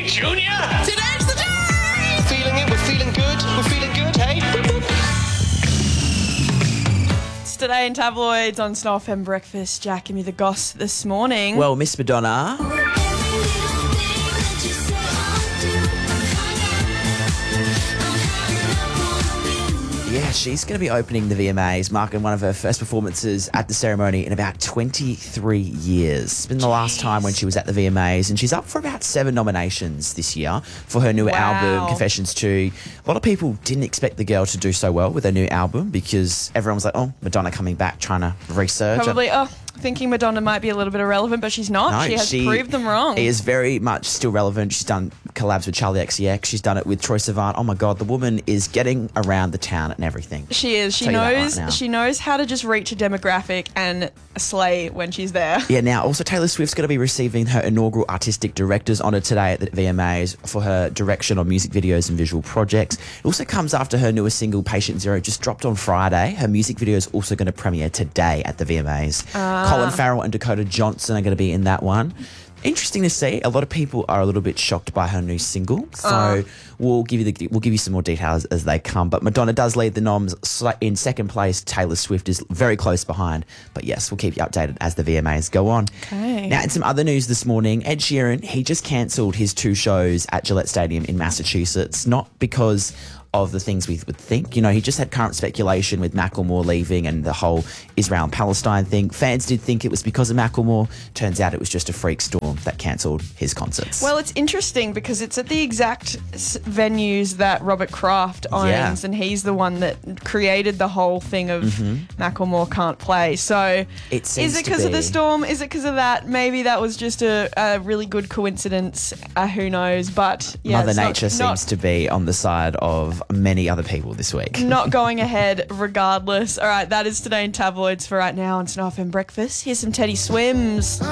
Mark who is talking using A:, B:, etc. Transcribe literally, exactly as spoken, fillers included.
A: Hey, Junior!
B: Today's the day!
A: Feeling it? We're feeling good? We're feeling good, hey?
C: It's Today in Tabloids on Snow F M Breakfast. Jack, give me the goss this morning.
D: Well, Miss Madonna, yeah, she's going to be opening the V M As, marking one of her first performances at the ceremony in about twenty-three years. It's been the last time when she was at the V M As, and she's up for about seven nominations this year for her new
C: Wow.
D: album, Confessions two. A lot of people didn't expect the girl to do so well with her new album because everyone was like, oh, Madonna coming back, trying to resurge.
C: Probably, oh, thinking Madonna might be a little bit irrelevant, but she's not.
D: No,
C: she has proved them wrong.
D: Is very much still relevant. She's done collabs with Charlie X C X. She's done it with Troye Sivan. Oh my God, the woman is getting around the town and everything.
C: She is. She
D: Tell you that
C: knows.
D: right now.
C: She knows how to just reach a demographic and slay when she's there.
D: Yeah, now also Taylor Swift's going to be receiving her inaugural Artistic Director's Honour today at the V M As for her direction on music videos and visual projects. It also comes after her newest single, Patient Zero, just dropped on Friday. Her music video is also going to premiere today at the V M As.
C: Ah.
D: Colin Farrell and Dakota Johnson are going to be in that one. Interesting to see. A lot of people are a little bit shocked by her new single, so
C: Uh.
D: we'll give you the we'll give you some more details as they come. But Madonna does lead the noms sli- in second place. Taylor Swift is very close behind. But yes, we'll keep you updated as the V M As go on.
C: Okay.
D: Now, in some other news this morning, Ed Sheeran he just cancelled his two shows at Gillette Stadium in Massachusetts, not because of the things we would think. You know, he just had current speculation with Macklemore leaving and the whole Israel and Palestine thing. Fans did think it was because of Macklemore. Turns out it was just a freak storm that cancelled his concerts.
C: Well, it's interesting because it's at the exact s- venues that Robert Kraft owns,
D: Yeah.
C: and he's the one that created the whole thing of Macklemore can't play. So,
D: It seems
C: is it
D: to
C: because of the
D: be.
C: storm? Is it because of that? Maybe that was just a, a really good coincidence. Uh, who knows? But yeah,
D: Mother
C: it's not-
D: Nature
C: not,
D: seems to be on the side of many other people this week.
C: not going ahead regardless. All right, that is Today in Tabloids for right now on Snow F M Breakfast. Here's some Teddy Swims.